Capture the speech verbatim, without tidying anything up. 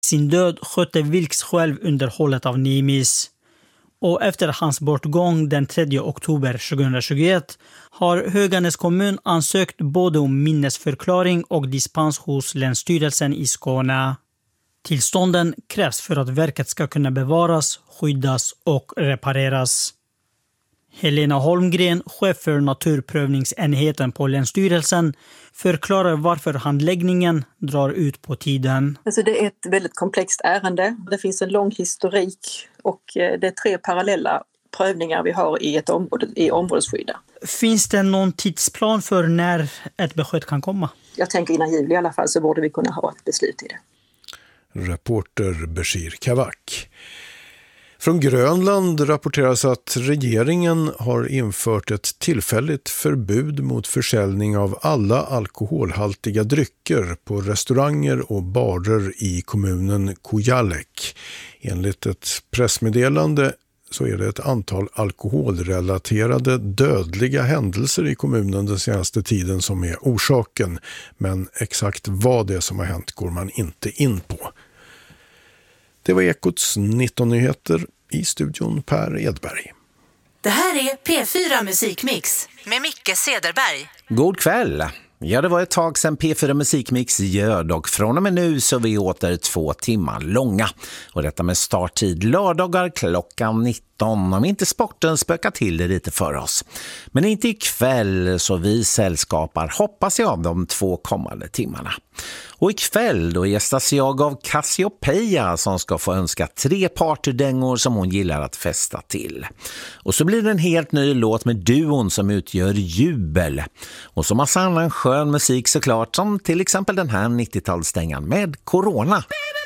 sin död skötte Vilks själv underhållet av Nimis. Och efter hans bortgång den tredje oktober tjugohundratjugoett har Höganäs kommun ansökt både om minnesförklaring och dispens hos Länsstyrelsen i Skåne. Tillstånden krävs för att verket ska kunna bevaras, skyddas och repareras. Helena Holmgren, chef för naturprövningsenheten på Länsstyrelsen, förklarar varför handläggningen drar ut på tiden. Alltså det är ett väldigt komplext ärende. Det finns en lång historik och det är tre parallella prövningar vi har i ett område, i områdesskydda. Finns det någon tidsplan för när ett besked kan komma? Jag tänker innan jul i alla fall så borde vi kunna ha ett beslut i det. Reporter Bashir Kavak. Från Grönland rapporteras att regeringen har infört ett tillfälligt förbud mot försäljning av alla alkoholhaltiga drycker på restauranger och barer i kommunen Kujalleq. Enligt ett pressmeddelande så är det ett antal alkoholrelaterade dödliga händelser i kommunen den senaste tiden som är orsaken. Men exakt vad det är som har hänt går man inte in på. Det var Ekots nitton-nyheter, i studion Per Edberg. Det här är P fyra Musikmix med Micke Cederberg. God kväll! Ja, det var ett tag sedan P fyra Musikmix göd och från och med nu så är vi åter två timmar långa. Och detta med starttid lördagar klockan nitton, om inte sporten spökar till det lite för oss. Men inte ikväll, så vi sällskapar hoppas jag av de två kommande timmarna. Och ikväll då gästas jag av Cassiopeia som ska få önska tre partydängor som hon gillar att festa till. Och så blir det en helt ny låt med duon som utgör Jubel. Och så massa annan skön musik såklart, som till exempel den här nittiotalsdängan med Corona.